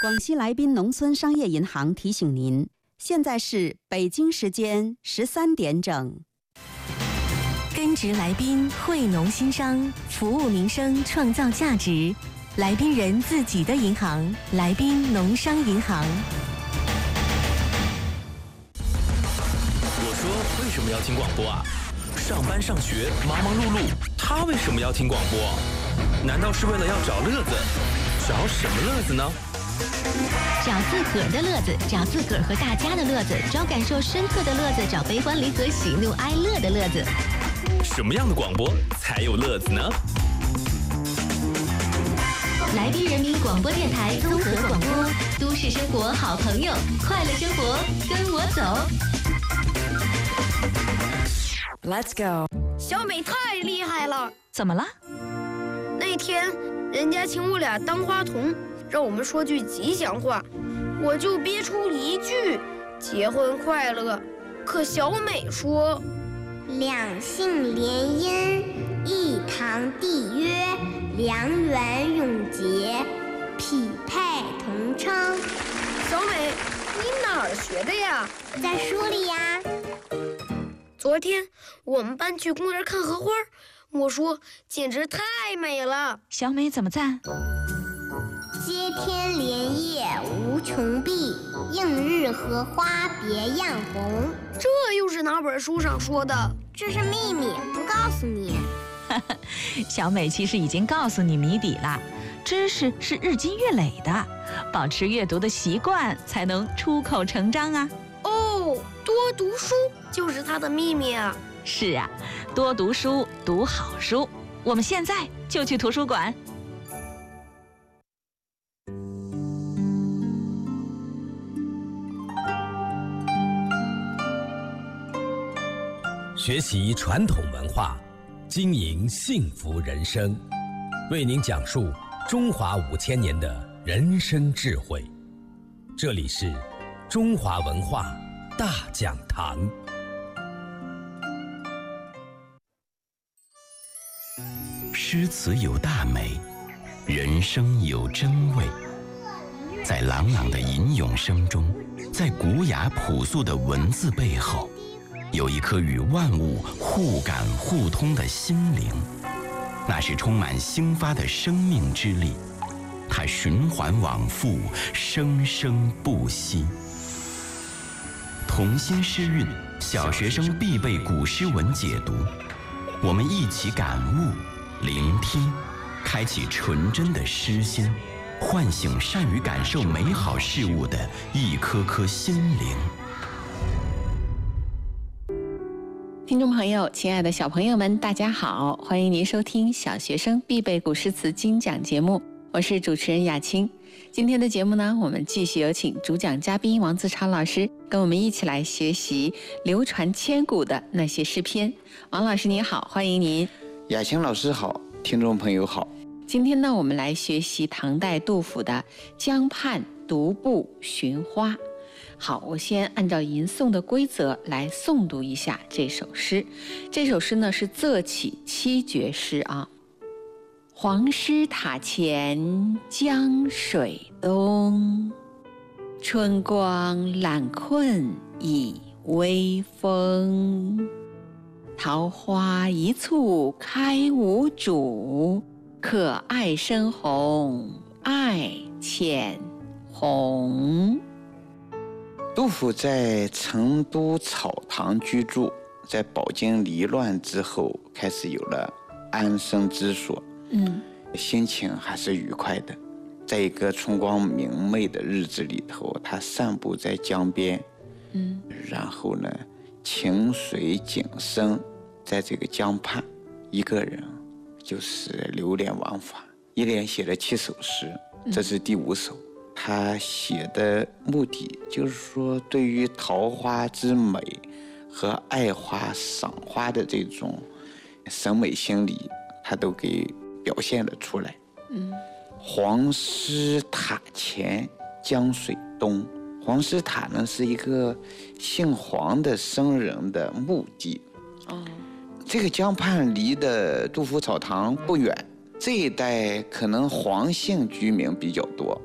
广西来宾农村商业银行提醒您，现在是北京时间13点整。 根植来宾，惠农兴商，服务民生，创造价值。来宾人自己的银行，来宾农商银行。 我说为什么要听广播啊？上班上学忙忙碌碌，他为什么要听广播？难道是为了要找乐子？找什么乐子呢？ 找自个儿的乐子，找自个儿和大家的乐子，找感受深刻的乐子，找悲欢离合、喜怒哀乐的乐子。 什么样的广播才有乐子呢？ 来宾人民广播电台综合广播，都市生活好朋友，快乐生活跟我走。 Let's go。 小美太厉害了！ 怎么了？ 那天人家请我俩当花童，让我们说句吉祥话，我就憋出一句“结婚快乐”。可小美说：“ 两性联姻，一堂缔约，良缘永结，匹配同称。” 小美，你哪儿学的呀？ 在书里呀。 昨天我们班去公园看荷花，我说简直太美了。 小美怎么赞？ 接天莲叶无穷碧，映日荷花别样红。 这又是哪本书上说的？ 这是秘密，不告诉你。 小美其实已经告诉你谜底了，知识是日积月累的，保持阅读的习惯才能出口成章啊。 哦，多读书就是它的秘密啊。 是啊，多读书，读好书。我们现在就去图书馆。 学习传统文化，经营幸福人生，为您讲述中华5000年的人生智慧。这里是中华文化大讲堂。 诗词有大美，人生有真味。在朗朗的吟咏声中，在古雅朴素的文字背后，有一颗与万物互感互通的心灵，那是充满兴发的生命之力，它循环往复，生生不息。童心诗韵，小学生必备古诗文解读，我们一起感悟、聆听，开启纯真的诗心，唤醒善于感受美好事物的一颗颗心灵。 听众朋友，亲爱的小朋友们，大家好，欢迎您收听小学生必备古诗词精讲节目，我是主持人雅青。今天的节目呢，我们继续有请主讲嘉宾王自超老师跟我们一起来学习流传千古的那些诗篇。王老师你好，欢迎您。 雅青老师好，听众朋友好。 今天呢，我们来学习唐代杜甫的《江畔独步寻花》。好，我先按照吟诵的规则来诵读一下这首诗。这首诗呢是仄起7绝诗啊。黄师塔前江水东，春光懒困倚微风。桃花一簇开无主，可爱深红爱浅红。 杜甫在成都草堂居住，在饱经离乱之后，开始有了安身之所，心情还是愉快的。在一个春光明媚的日子里头，他散步在江边，然后呢，晴水景深，在这个江畔，一个人就是流连忘返。一连写了7首诗，这是第5首。他写的目的就是说，对于桃花之美和爱花赏花的这种审美心理，他都给表现了出来。黄师塔前江水东，黄师塔呢是一个姓黄的僧人的墓地。这个江畔离的杜甫草堂不远，这一带可能黄姓居民比较多。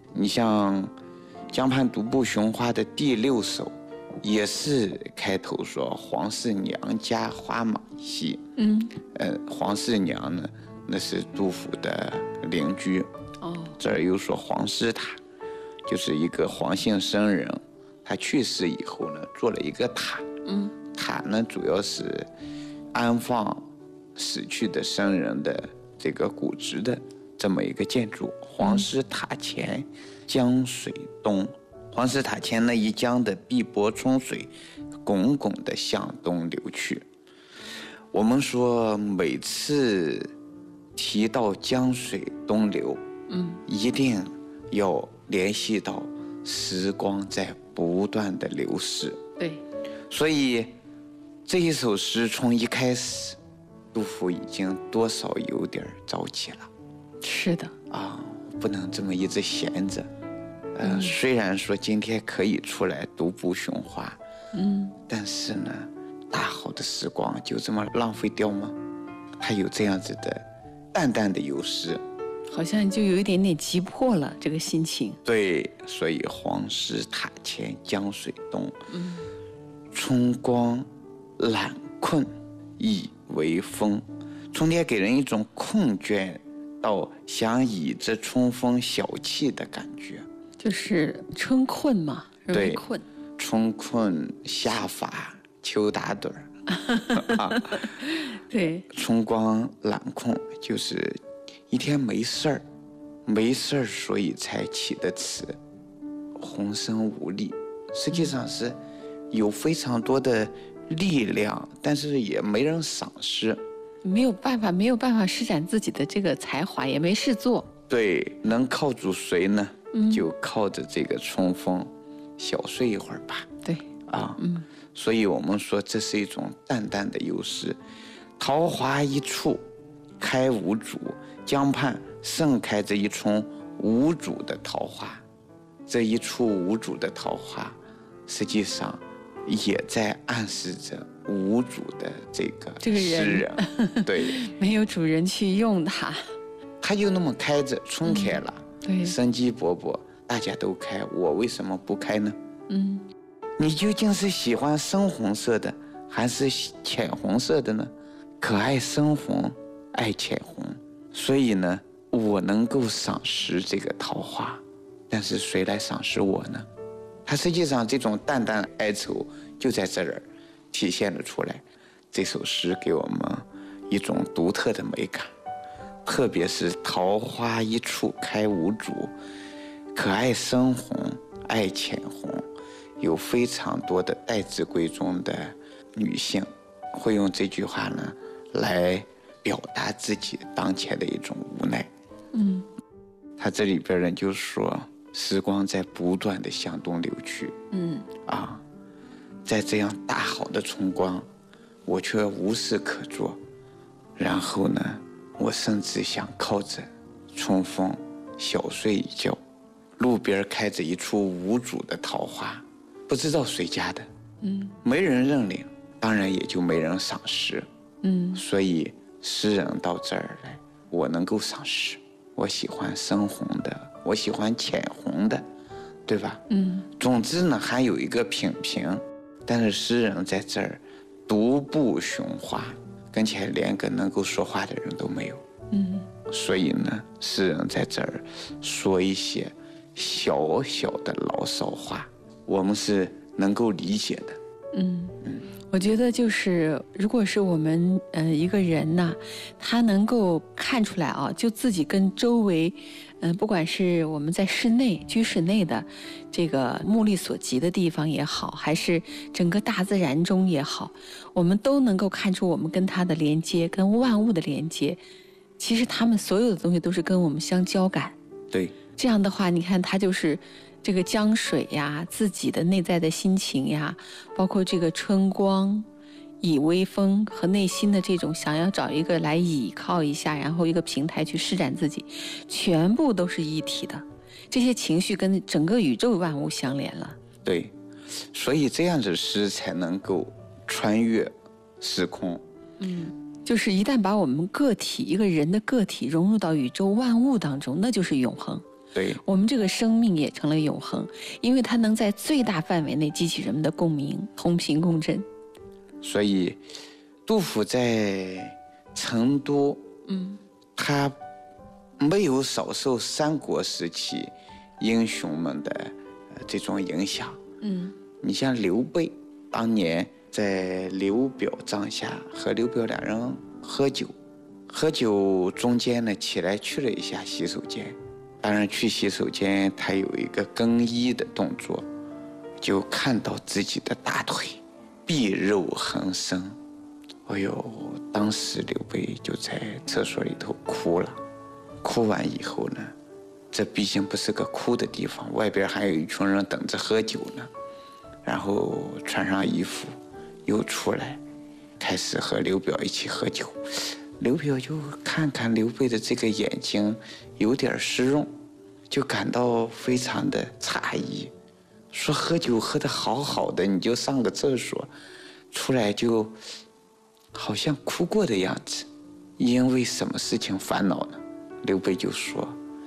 你像江畔独步寻花的第6首，也是开头说黄氏娘家花满蹊。黄氏娘呢，那是杜甫的邻居。这儿又说黄师塔，就是一个黄姓僧人，他去世以后呢，做了一个塔。塔呢主要是安放死去的僧人的这个骨殖的这么一个建筑。黄师塔前江水东，黄师塔前那一江的碧波冲水滚滚地向东流去。我们说每次提到江水东流，一定要联系到时光在不断的流逝。 对， 所以这一首诗从一开始，杜甫已经多少有点着急了。 是的啊，不能这么一直闲着。虽然说今天可以出来独步寻花，但是呢，大好的时光就这么浪费掉吗？他有这样子的淡淡的忧思， 好像就有一点点急迫了，这个心情。 对，所以黄师塔前江水东，春光懒困倚微风。春天给人一种困倦到想倚着春风小憩的感觉， 就是春困嘛，容易困。 春困夏乏秋打盹儿。 对， 春光懒困就是一天没事儿，所以才起的词，浑身无力。实际上是有非常多的力量，但是也没人赏识， 没有办法施展自己的这个才华，也没事做。 对，能靠住谁呢？就靠着这个春风，小睡一会儿吧。 对， 所以我们说这是一种淡淡的忧思。桃花一处开无主，江畔盛开着一丛无主的桃花。这一处无主的桃花，实际上也在暗示着无主的这个诗人。对， 没有主人去用它， 它就那么开着，春开了， 对， 生机勃勃，大家都开，我为什么不开呢？你究竟是喜欢深红色的，还是浅红色的呢？可爱深红，爱浅红。所以呢，我能够赏识这个桃花，但是谁来赏识我呢？它实际上这种淡淡哀愁就在这儿体现了出来。这首诗给我们一种独特的美感，特别是桃花一处开无主，可爱深红，爱浅红，有非常多的待字闺中的女性会用这句话呢来表达自己当前的一种无奈。他这里边人就说，时光在不断的向东流去。在这样大好的春光，我却无事可做。然后呢，我甚至想靠着春风小睡一觉。路边开着一簇无主的桃花，不知道谁家的，没人认领，当然也就没人赏识。所以诗人到这儿来，我能够赏识，我喜欢深红的，我喜欢浅红的，对吧？总之呢，还有一个品评。但是诗人在这儿独步寻花，跟前连个能够说话的人都没有。所以呢，诗人在这儿说一些小小的牢骚话，我们是能够理解的。 我觉得就是如果是我们一个人呐，他能够看出来啊，就自己跟周围不管是我们在室内居室内的这个目力所及的地方也好，还是整个大自然中也好，我们都能够看出我们跟它的连接，跟万物的连接。其实他们所有的东西都是跟我们相交感。 对， 这样的话你看它就是这个江水呀，自己的内在的心情呀，包括这个春光倚微风和内心的这种想要找一个来倚靠一下，然后一个平台去施展自己，全部都是一体的。这些情绪跟整个宇宙万物相连了。 对，所以这样的诗才能够穿越时空。 就是一旦把我们个体一个人的个体融入到宇宙万物当中，那就是永恒。 对， 我们这个生命也成了永恒，因为它能在最大范围内激起人们的共鸣，同频共振。 所以杜甫在成都，他没有少受三国时期英雄们的这种影响。你像刘备，当年在刘表帐下和刘表两人喝酒，喝酒中间呢起来去了一下洗手间，当然去洗手间他有一个更衣的动作，就看到自己的大腿碧肉横生。哎呦，当时刘备就在厕所里头哭了。哭完以后呢，这毕竟不是个哭的地方，外边还有一群人等着喝酒呢。然后穿上衣服又出来，开始和刘表一起喝酒。刘表就看看刘备的这个眼睛有点湿润，就感到非常的诧异，说喝酒喝得好好的，你就上个厕所出来就好像哭过的样子，因为什么事情烦恼呢？刘备就说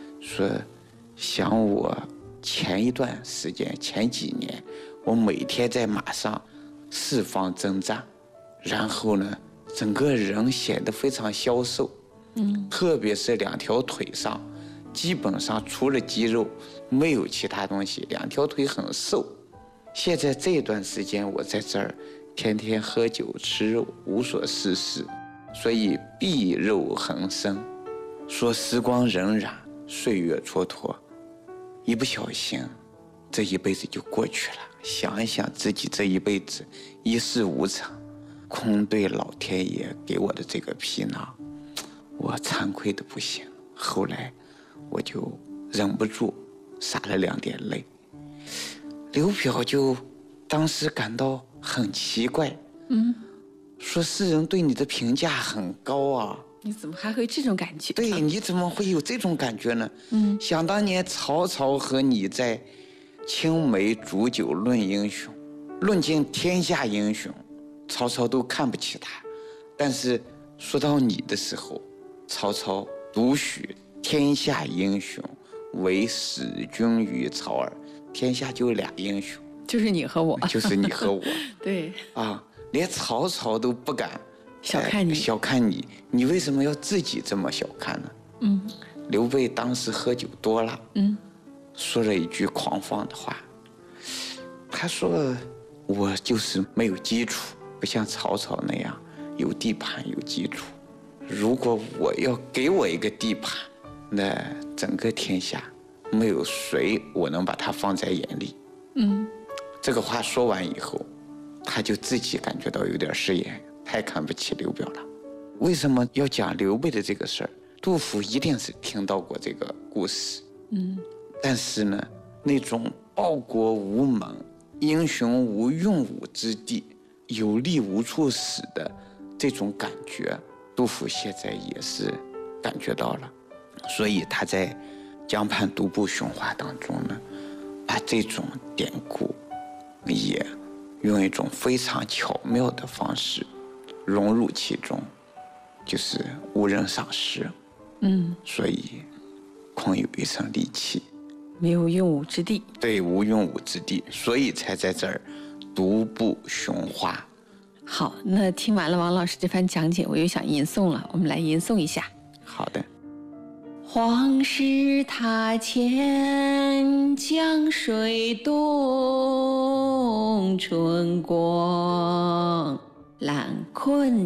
想我前一段时间，前几年我每天在马上四方征战，然后呢整个人显得非常消瘦，特别是两条腿上基本上除了肌肉没有其他东西，两条腿很瘦。现在这段时间我在这儿天天喝酒吃肉，无所事事，所以碧肉横生。说时光荏苒，岁月蹉跎，一不小心这一辈子就过去了。想一想自己这一辈子一事无成，空对老天爷给我的这个皮囊，我惭愧的不行。后来我就忍不住洒了2点泪。刘表就当时感到很奇怪，说世人对你的评价很高啊， 你怎么还会这种感觉？ 对，你怎么会有这种感觉呢？想当年曹操和你在青梅煮酒论英雄，论尽天下英雄，曹操都看不起他，但是说到你的时候，曹操独许天下英雄为使君于曹耳，天下就2英雄， 就是你和我， 就是你和我。 对啊，连曹操都不敢小看你， 小看你，你为什么要自己这么小看呢？刘备当时喝酒多了，说了一句狂放的话，他说我就是没有基础，不像曹操那样有地盘有基础，如果我要给我一个地盘，那整个天下没有谁我能把他放在眼里。这个话说完以后，他就自己感觉到有点失言，太看不起刘表了。为什么要讲刘备的这个事儿？杜甫一定是听到过这个故事，但是呢，那种报国无门、英雄无用武之地、有力无处使的这种感觉，杜甫现在也是感觉到了，所以他在《江畔独步寻花》当中呢，把这种典故也用一种非常巧妙的方式融入其中，就是无人赏识。所以空有一身力气， 没有用武之地。 对，无用武之地，所以才在这儿独步寻花。 好，那听完了王老师这番讲解，我又想吟诵了，我们来吟诵一下。 好的。 黄石塔前江水东，春光懒困